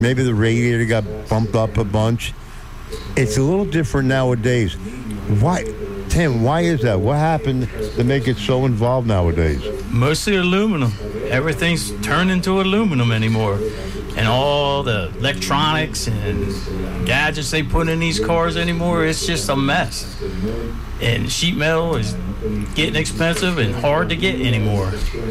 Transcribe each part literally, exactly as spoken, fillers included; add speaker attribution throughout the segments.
Speaker 1: maybe the radiator got bumped up a bunch. It's a little different nowadays. Why, Tim, why is that? What happened to make it so involved nowadays?
Speaker 2: Mostly aluminum. Everything's turned into aluminum anymore. And all the electronics and gadgets they put in these cars anymore, it's just a mess. And sheet metal is getting expensive and hard to get anymore.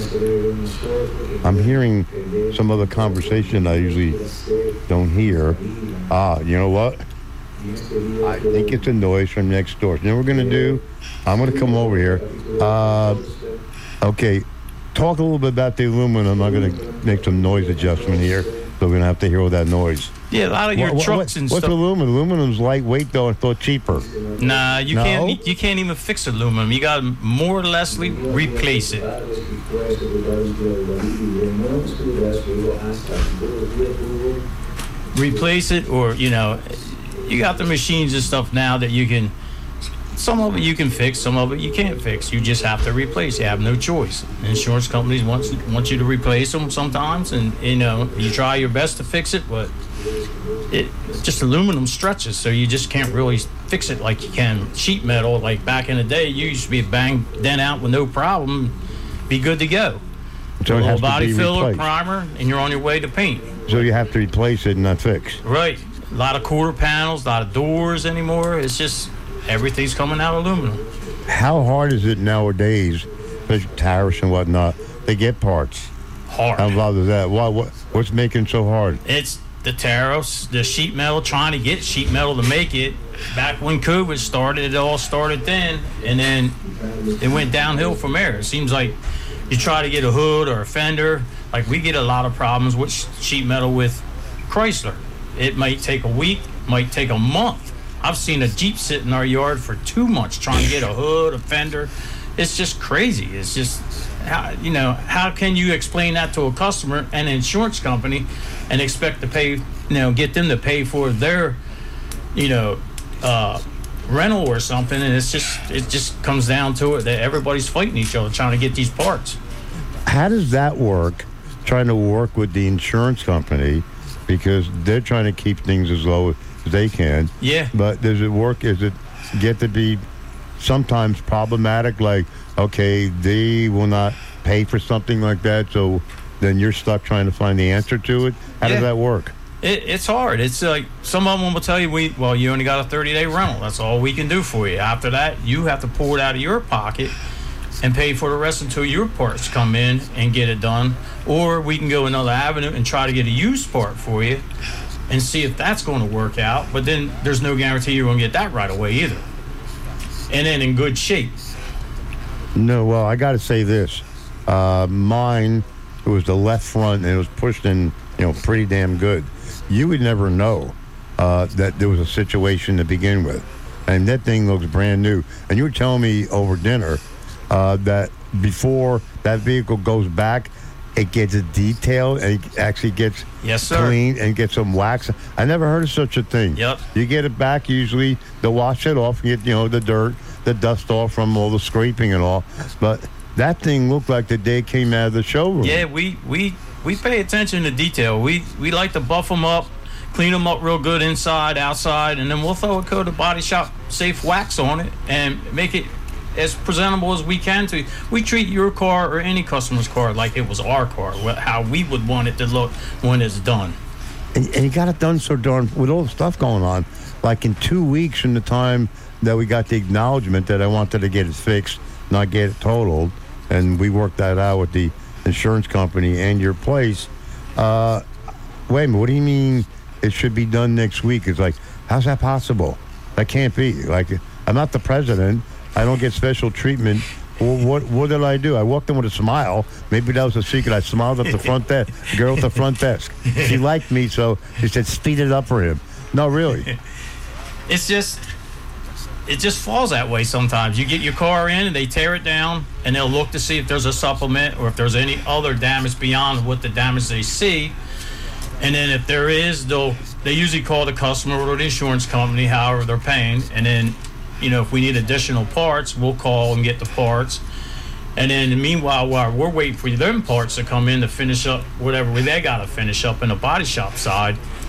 Speaker 1: I'm hearing some other conversation I usually don't hear. Ah, you know what? I think it's a noise from next door. You know what we're going to do? I'm going to come over here. Uh, okay, talk a little bit about the aluminum. I'm going to make some noise adjustment here. So we're going to have to hear all that noise.
Speaker 2: Yeah, a lot of your
Speaker 1: what,
Speaker 2: trucks
Speaker 1: what,
Speaker 2: and
Speaker 1: what's
Speaker 2: stuff.
Speaker 1: What's aluminum? Aluminum's lightweight, though. I thought cheaper.
Speaker 2: Nah, you
Speaker 1: no?
Speaker 2: can't you can't even fix aluminum. You got to more or less replace it. Replace it, or, you know, you got the machines and stuff now that you can, some of it you can fix, some of it you can't fix. You just have to replace. You have no choice. Insurance companies want, want you to replace them sometimes, and, you know, you try your best to fix it, but it just aluminum stretches, so you just can't really fix it like you can sheet metal. Like back in the day, you used to be bang, dent out with no problem, be good to go.
Speaker 1: So
Speaker 2: a
Speaker 1: it
Speaker 2: little
Speaker 1: has
Speaker 2: body
Speaker 1: to be
Speaker 2: filler,
Speaker 1: replaced.
Speaker 2: primer, and you're on your way to paint.
Speaker 1: So you have to replace it and not fix.
Speaker 2: Right. A lot of quarter panels, a lot of doors anymore. It's just everything's coming out aluminum.
Speaker 1: How hard is it nowadays, especially tariffs and whatnot, to get parts?
Speaker 2: Hard.
Speaker 1: How involved is that? What, what, what's making it so hard?
Speaker 2: It's the tariffs, the sheet metal, trying to get sheet metal to make it. Back when COVID started, it all started then, and then it went downhill from there. It seems like you try to get a hood or a fender. Like, we get a lot of problems with sheet metal with Chrysler. It might take a week, might take a month. I've seen a Jeep sit in our yard for two months trying to get a hood, a fender. It's just crazy. It's just, how, you know, how can you explain that to a customer and an insurance company and expect to pay, you know, get them to pay for their, you know, uh, rental or something? And it's just, it just comes down to it that everybody's fighting each other trying to get these parts.
Speaker 1: How does that work, trying to work with the insurance company, because they're trying to keep things as low as they can?
Speaker 2: Yeah.
Speaker 1: But does it work? Is it get to be sometimes problematic? Like, okay, they will not pay for something like that, so then you're stuck trying to find the answer to it? How
Speaker 2: Yeah.
Speaker 1: does that work?
Speaker 2: It, it's hard. It's like some of them will tell you, we well, you only got a thirty-day rental. That's all we can do for you. After that, you have to pull it out of your pocket and pay for the rest until your parts come in and get it done. Or we can go another avenue and try to get a used part for you and see if that's going to work out. But then there's no guarantee you're going to get that right away either. And then in good shape.
Speaker 1: No, well, I got to say this. Uh, mine, it was the left front, and it was pushed in, you know, pretty damn good. You would never know uh, that there was a situation to begin with. And that thing looks brand new. And you were telling me over dinner uh, that before that vehicle goes back, it gets detailed and it actually gets
Speaker 2: Yes, sir.
Speaker 1: cleaned and gets some wax. I never heard of such a thing.
Speaker 2: Yep.
Speaker 1: You get it back, usually they'll wash it off, get, you know, the dirt, the dust off from all the scraping and all. But that thing looked like the day it came out of the showroom.
Speaker 2: Yeah, we we we pay attention to detail. We we like to buff them up, clean them up real good inside, outside, and then we'll throw a coat of Body Shop safe wax on it and make it as presentable as we can. To we treat your car or any customer's car like it was our car, how we would want it to look when it's done.
Speaker 1: And, and you got it done so darn, with all the stuff going on, like in two weeks from the time that we got the acknowledgement that I wanted to get it fixed, not get it totaled, and we worked that out with the insurance company and your place. Uh, wait a minute, what do you mean it should be done next week? It's like, how's that possible? That can't be. Like, I'm not the president. I don't get special treatment. Well, what what did I do? I walked in with a smile. Maybe that was a secret. I smiled at the front desk. The girl at the front desk. She liked me, so she said, speed it up for him. No, really.
Speaker 2: It's just, it just falls that way sometimes. You get your car in and they tear it down and they'll look to see if there's a supplement or if there's any other damage beyond what the damage they see. And then if there is, they'll they usually call the customer or the insurance company, however they're paying. And then, you know, if we need additional parts, we'll call and get the parts. And then meanwhile, while we're waiting for them parts to come in to finish up whatever they got to finish up in the body shop side,